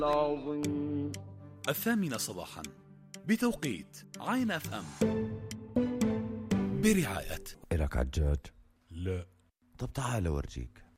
العظيم. 8 صباحا بتوقيت عين اف ام، برعاية. إلك عجاج؟ لا. طب تعال أورجيك.